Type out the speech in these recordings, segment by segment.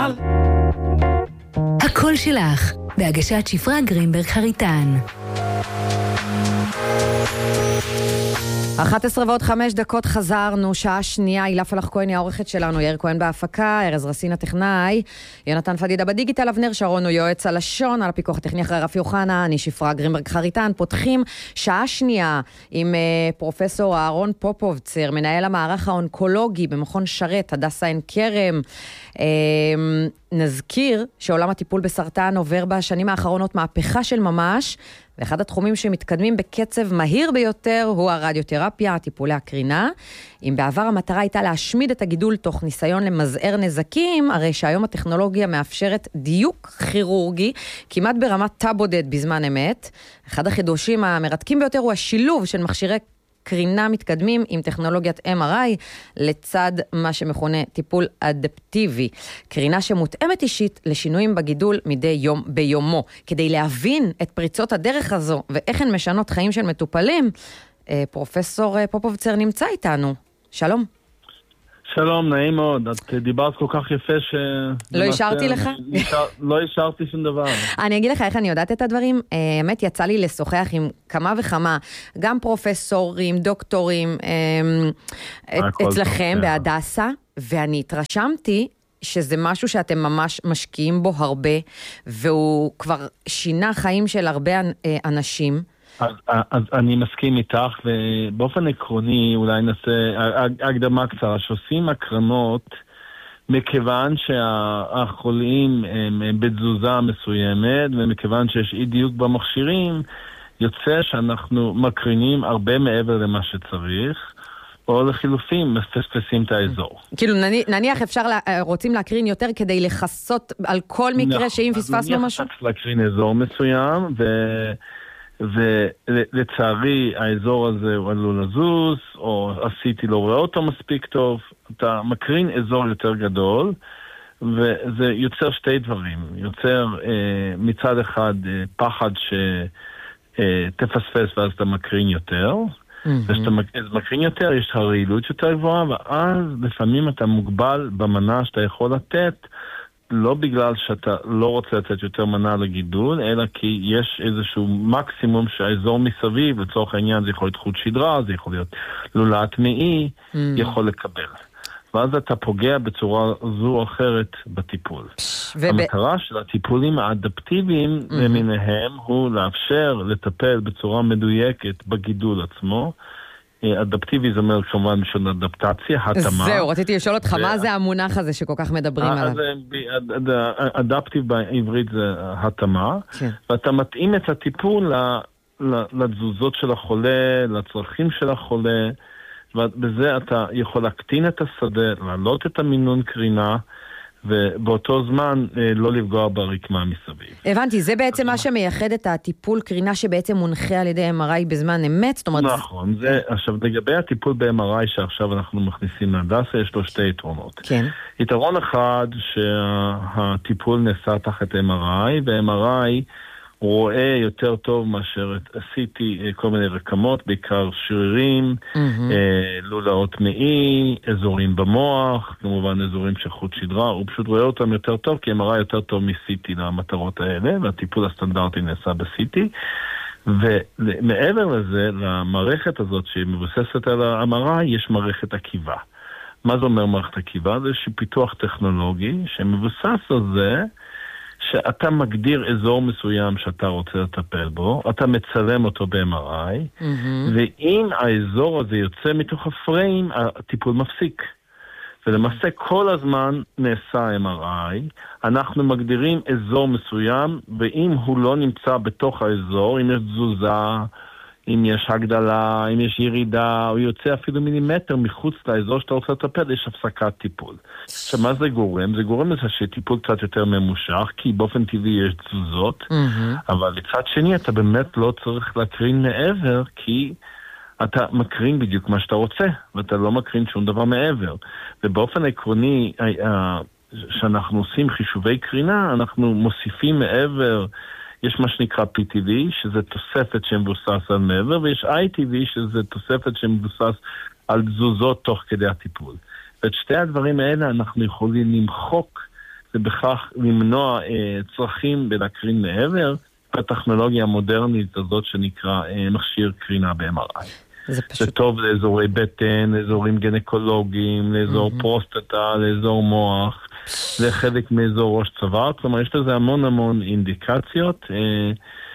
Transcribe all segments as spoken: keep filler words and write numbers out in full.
חשמל. הקול שלך, בהגשת שפרה גרינברג חריטן. אחת עשרה ועוד חמש דקות חזרנו, שעה שנייה, הילה פלח כהן היא העורכת שלנו, יאיר כהן בהפקה, ארז רסין הטכנאי, יונתן פדידה בדיגיטל, אבנר שרון הוא יועץ הלשון, על הפיקוח הטכני אחרי רפי יוחנה, אני שפרה גרינברג חריטן, פותחים שעה שנייה עם uh, פרופסור אהרון פופובצר, מנהל המערך האונקולוגי במכון שרת, הדסה עין כרם. Uh, נזכיר שעולם הטיפול בסרטן עובר בשנים האחרונות מהפכה של ממש, ואחד התחומים שמתקדמים בקצב מהיר ביותר הוא הרדיותרפיה, טיפולי הקרינה. אם בעבר המטרה הייתה להשמיד את הגידול תוך ניסיון למזער נזקים, הרי שהיום הטכנולוגיה מאפשרת דיוק כירורגי, כמעט ברמת תא בודד בזמן אמת. אחד החידושים המרתקים ביותר הוא השילוב של מכשירי קרינה מתקדמים עם טכנולוגיית אם אר איי, לצד מה שמכונה טיפול אדפטיבי. קרינה שמותאמת אישית לשינויים בגידול מדי יום ביומו. כדי להבין את פריצות הדרך הזו ואיך הן משנות חיים של מטופלים, פרופסור פופובצר נמצא איתנו. שלום. שלום, נעים מאוד. את דיברת כל כך יפה ש... לא השארתי לך? לא השארתי שום דבר. אני אגיד לך איך אני יודעת את הדברים. האמת, יצא לי לשוחח עם כמה וכמה, גם פרופסורים, דוקטורים, אצלכם בהדסה, ואני התרשמתי שזה משהו שאתם ממש משקיעים בו הרבה, והוא כבר שינה חיים של הרבה אנשים. אז, אז אני מסכים איתך, ובאופן עקרוני אולי נעשה הקדמה קצרה, שעושים הקרנות מכיוון שהחולים הם בתזוזה מסוימת, ומכיוון שיש אי דיוק במכשירים, יוצא שאנחנו מקרינים הרבה מעבר למה שצריך, או לחילופים, מפספסים את האזור. כאילו נניח אפשר, רוצים להקרין יותר כדי לחסות על כל מקרה שאם פספסנו משהו? נניח להקרין אזור מסוים, ו... ולצערי האזור הזה הוא עלול לזוז, או עשיתי לא רואה אותו מספיק טוב, אתה מקרין אזור יותר גדול, וזה יוצר שתי דברים. יוצר אה, מצד אחד אה, פחד שתפספס ואז אתה מקרין יותר, mm-hmm. וכשאתה מקרין יותר יש הרעילות יותר גבוהה, ואז לפעמים אתה מוגבל במנה שאתה יכול לתת, לא בגלל שאתה לא רוצה לתת יותר מנה לגידול, אלא כי יש איזשהו מקסימום שהאזור מסביב, לצורך העניין זה יכול להיות חוט שדרה, זה יכול להיות לולת מעי, mm. יכול לקבל. ואז אתה פוגע בצורה זו או אחרת בטיפול. וב... המטרה של הטיפולים האדפטיביים mm-hmm. למיניהם הוא לאפשר לטפל בצורה מדויקת בגידול עצמו, אדפטיבי זה אומר כמובן משון אדפטציה, התאמה. זהו, רציתי לשאול אותך, מה זה המונח הזה שכל כך מדברים עליו? אדפטיב בעברית זה התאמה, ואתה מתאים את הטיפול לתזוזות של החולה, לצרכים של החולה, ובזה אתה יכול להקטין את השדה, להעלות את המינון קרינה, ובאותו זמן לא לפגוע ברקמה מסביב. הבנתי, זה בעצם מה שמייחד את הטיפול קרינה שבעצם מונחה על ידי אם אר איי בזמן אמת, זאת אומרת... נכון, זה, עכשיו לגבי הטיפול ב-אם אר איי שעכשיו אנחנו מכניסים להדסה, יש לו שתי יתרונות. כן. יתרון אחד שהטיפול נעשה תחת אם אר איי, ו-אם אר איי רואה יותר טוב מאשר עשיתי כל מיני רקמות, בעיקר שרירים, mm-hmm. לולאות מעי, אזורים במוח, כמובן אזורים של חוט שדרה, הוא פשוט רואה אותם יותר טוב, כי אם אר איי יותר טוב מ-סי טי למטרות האלה, והטיפול הסטנדרטי נעשה ב-סי טי, ומעבר לזה, למערכת הזאת שהיא מבוססת על ה-אם אר איי, יש מערכת עקיבה. מה זה אומר מערכת עקיבה? זה איזשהו פיתוח טכנולוגי שמבוסס על זה, שאתה מגדיר אזור מסוים שאתה רוצה לטפל בו, אתה מצלם אותו ב-אם אר איי, mm-hmm. ואם האזור הזה יוצא מתוך הפריים, הטיפול מפסיק. ולמעשה כל הזמן נעשה אם אר איי, אנחנו מגדירים אזור מסוים, ואם הוא לא נמצא בתוך האזור, אם יש תזוזה, אם יש הגדלה, אם יש ירידה, או יוצא אפילו מילימטר מחוץ לאזור שאתה רוצה לטפל, יש הפסקת טיפול. עכשיו, מה זה גורם? זה גורם לזה שטיפול קצת יותר ממושך, כי באופן טבעי יש תזוזות, mm-hmm. אבל לצד שני אתה באמת לא צריך להקרין מעבר, כי אתה מקרין בדיוק מה שאתה רוצה, ואתה לא מקרין שום דבר מעבר. ובאופן עקרוני, שאנחנו עושים חישובי קרינה, אנחנו מוסיפים מעבר, יש מה שנקרא פי טי וי, שזה תוספת שמבוסס על מעבר, ויש איי טי וי, שזה תוספת שמבוסס על תזוזות תוך כדי הטיפול. ואת שתי הדברים האלה אנחנו יכולים למחוק ובכך למנוע אה, צרכים ולהקרין מעבר בטכנולוגיה המודרנית הזאת שנקרא אה, מכשיר קרינה ב-אם אר איי. זה פשוט... זה טוב לאזורי בטן, לאזורים גנקולוגיים, לאזור mm-hmm. פרוסטטה, לאזור מוח, לחלק מאזור ראש צוואר, כלומר יש לזה המון המון אינדיקציות אה,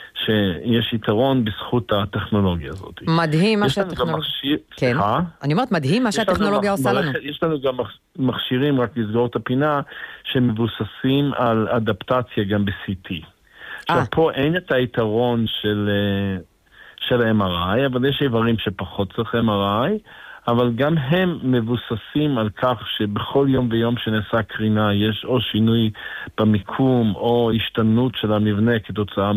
שיש יתרון בזכות הטכנולוגיה הזאת. מדהים מה שהטכנולוגיה... מכשיר... כן, אני אומרת מדהים מה שהטכנולוגיה עושה לנו. יש לנו גם מכשירים, רק לסגור את הפינה, שמבוססים על אדפטציה גם ב-סי טי. עכשיו פה אין את היתרון של... של ה-אם אר איי, אבל יש איברים שפחות צריך אם אר איי, אבל גם הם מבוססים על כך שבכל יום ויום שנעשה קרינה יש או שינוי במיקום או השתנות של המבנה כתוצאה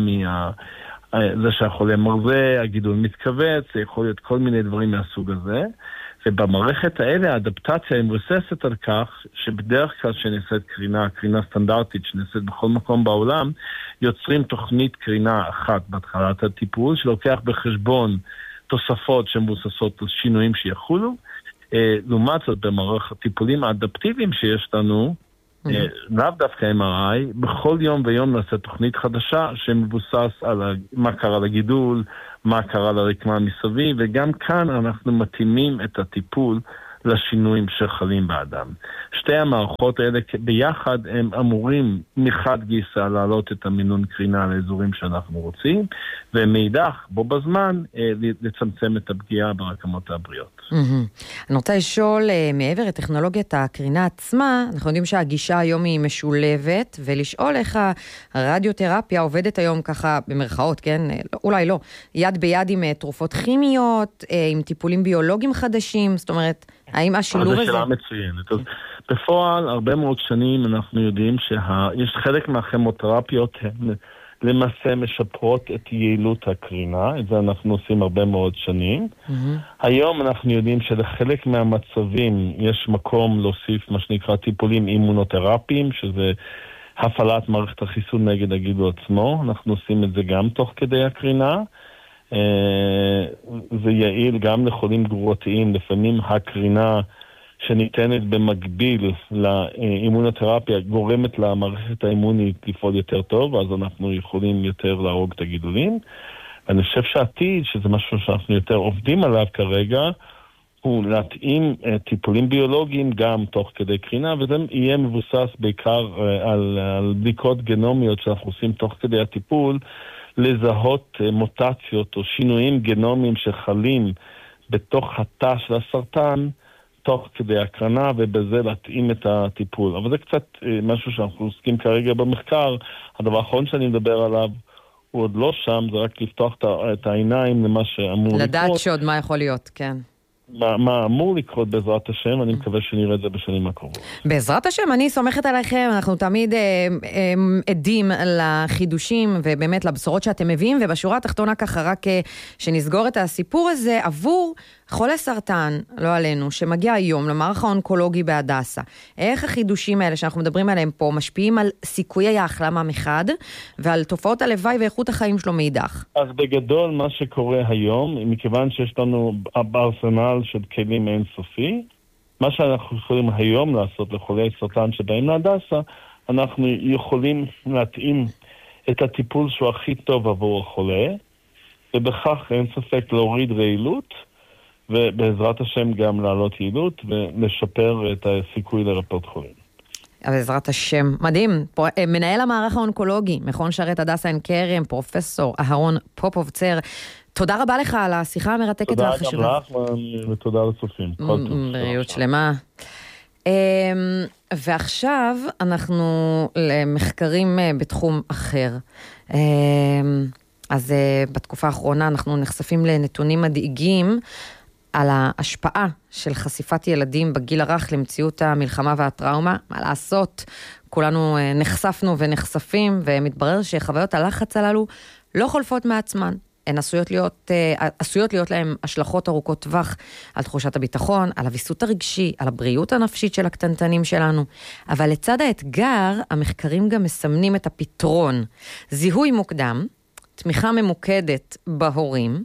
מזה שהחולה מרזה, הגידול מתכווץ, זה יכול להיות כל מיני דברים מהסוג הזה. ובמערכת האלה האדפטציה היא מבוססת על כך שבדרך כלל שנעשית קרינה, קרינה סטנדרטית שנעשית בכל מקום בעולם, יוצרים תוכנית קרינה אחת בהתחלת הטיפול, שלוקח בחשבון תוספות שמבוססות על שינויים שיחולו. לעומת זאת, במערכת הטיפולים האדפטיביים שיש לנו, לאו דווקא אם אר איי, בכל יום ויום נעשה תוכנית חדשה שמבוסס על מה קרה לגידול, מה קרה לרקמה מסביב, וגם כאן אנחנו מתאימים את הטיפול לשינויים שחלים באדם. שתי המערכות האלה ביחד הם אמורים מחד גיסא להעלות את המינון קרינה לאזורים שאנחנו רוצים, ומאידך בו בזמן לצמצם את הפגיעה ברקמות הבריאות. אני רוצה לשאול, מעבר לטכנולוגיית הקרינה עצמה, אנחנו יודעים שהגישה היום היא משולבת, ולשאול איך הרדיותרפיה עובדת היום ככה במרכאות, כן? אולי לא. יד ביד עם תרופות כימיות, עם טיפולים ביולוגיים חדשים, זאת אומרת, האם השילוב הזה... זו שאלה מצוינת. אז בפועל, הרבה מאוד שנים אנחנו יודעים שיש חלק מהכימותרפיות הן למעשה משפרות את יעילות הקרינה, את זה אנחנו עושים הרבה מאוד שנים. Mm-hmm. היום אנחנו יודעים שלחלק מהמצבים יש מקום להוסיף מה שנקרא טיפולים אימונותרפיים, שזה הפעלת מערכת החיסון נגד הגידול עצמו, אנחנו עושים את זה גם תוך כדי הקרינה. זה יעיל גם לחולים גרורתיים, לפעמים הקרינה שניתנת במקביל לאימונותרפיה גורמת למערכת האימונית לפעול יותר טוב, אז אנחנו יכולים יותר להרוג את הגידולים. אני חושב שהעתיד, שזה משהו שאנחנו יותר עובדים עליו כרגע, הוא להתאים טיפולים ביולוגיים גם תוך כדי קרינה, וזה יהיה מבוסס בעיקר על, על בדיקות גנומיות שאנחנו עושים תוך כדי הטיפול, לזהות מוטציות או שינויים גנומיים שחלים בתוך התא של הסרטן, תוך כדי הקרנה, ובזה להתאים את הטיפול. אבל זה קצת משהו שאנחנו עוסקים כרגע במחקר. הדבר האחרון שאני מדבר עליו, הוא עוד לא שם, זה רק לפתוח את העיניים למה שאמור לקרות. לדעת שעוד מה יכול להיות, כן. מה, מה אמור לקרות בעזרת השם, אני מקווה שנראה את זה בשנים הקרובות. בעזרת השם, אני סומכת עליכם, אנחנו תמיד אה, אה, עדים לחידושים ובאמת לבשורות שאתם מביאים, ובשורה התחתונה ככה רק אה, שנסגור את הסיפור הזה, עבור חולה סרטן, לא עלינו, שמגיע היום למערך האונקולוגי בהדסה. איך החידושים האלה שאנחנו מדברים עליהם פה משפיעים על סיכויי ההחלמה מחד, ועל תופעות הלוואי ואיכות החיים שלו מאידך? אז בגדול מה שקורה היום, מכיוון שיש לנו בארסנל של כלים אינסופי, מה שאנחנו יכולים היום לעשות לחולי סרטן שבאים להדסה, אנחנו יכולים להתאים את הטיפול שהוא הכי טוב עבור החולה, ובכך אין ספק להוריד רעילות, ובעזרת השם גם לעלות יעילות ולשפר את הסיכוי לרפאות חולים. בעזרת השם. מדהים. מנהל המערך האונקולוגי, מכון שרת הדסה עין כרם, פרופסור אהרון פופוב-צר. תודה רבה לך על השיחה המרתקת והחשובה. תודה גם לך ותודה לצופים. בריאות שלמה. ועכשיו אנחנו למחקרים בתחום אחר. אז בתקופה האחרונה אנחנו נחשפים לנתונים מדאיגים על ההשפעה של חשיפת ילדים בגיל הרך למציאות המלחמה והטראומה. מה לעשות? כולנו נחשפנו ונחשפים, ומתברר שחוויות הלחץ הללו לא חולפות מעצמן. הן עשויות להיות, עשויות להיות להם השלכות ארוכות טווח על תחושת הביטחון, על הוויסות הרגשי, על הבריאות הנפשית של הקטנטנים שלנו. אבל לצד האתגר, המחקרים גם מסמנים את הפתרון. זיהוי מוקדם, תמיכה ממוקדת בהורים,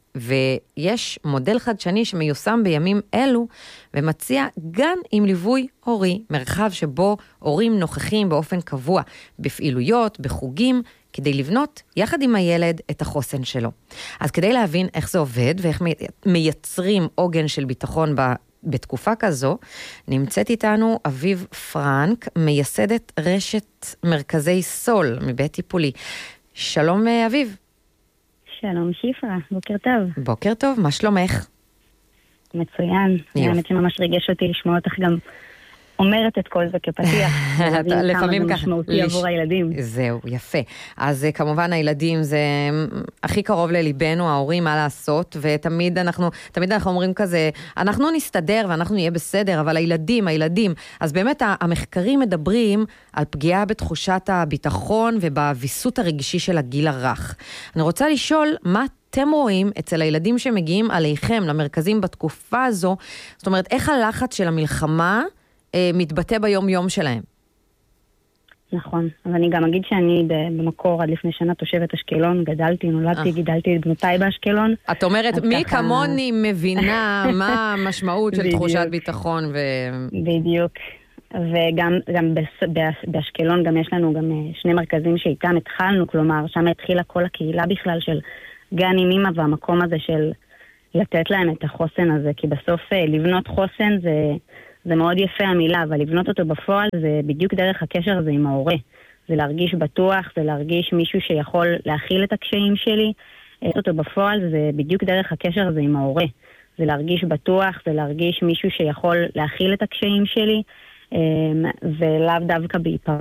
ויש מודל חדשני שמיושם בימים אלו, ומציע גן עם ליווי הורי, מרחב שבו הורים נוכחים באופן קבוע, בפעילויות, בחוגים, כדי לבנות יחד עם הילד את החוסן שלו. אז כדי להבין איך זה עובד, ואיך מייצרים עוגן של ביטחון ב... בתקופה כזו, נמצאת איתנו אביב פרנק, מייסדת רשת מרכזי סול מבית טיפולי. שלום אביב. שלום שיפרה, בוקר טוב. בוקר טוב, מה שלומך? מצוין. האמת שממש ריגש אותי לשמוע אותך גם אומרת את כל זה כפתיח. לפעמים ככה. משמעותי עבור הילדים. זהו, יפה. אז כמובן הילדים זה הכי קרוב לליבנו, ההורים, מה לעשות, ותמיד אנחנו, תמיד אנחנו אומרים כזה, אנחנו נסתדר ואנחנו נהיה בסדר, אבל הילדים, הילדים, אז באמת המחקרים מדברים על פגיעה בתחושת הביטחון ובביסות הרגשי של הגיל הרך. אני רוצה לשאול, מה אתם רואים אצל הילדים שמגיעים עליכם למרכזים בתקופה הזו, זאת אומרת, איך הלחץ של המלחמה מתבטא ביום יום שלהם? נכון, אבל אני גם אגיד שאני במקור עד לפני שנה תושבת אשקלון, גדלתי, נולדתי, גידלתי את בנותיי באשקלון. את אומרת, מי כמוני מבינה מה המשמעות של תחושת ביטחון ו... בדיוק. וגם גם באשקלון גם יש לנו גם שני מרכזים שאיתם התחלנו, כלומר, שם התחילה כל הקהילה בכלל של גן עם אמא, והמקום הזה של לתת להם את החוסן הזה, כי בסוף לבנות חוסן זה... זה מאוד יפה המילה, אבל לבנות אותו בפועל זה בדיוק דרך הקשר הזה עם ההורה. זה להרגיש בטוח, זה להרגיש מישהו שיכול להכיל את הקשיים שלי. לבנות אותו בפועל זה בדיוק דרך הקשר הזה עם ההורה. זה להרגיש בטוח, זה להרגיש מישהו שיכול להכיל את הקשיים שלי, ולאו דווקא בהיפרדות.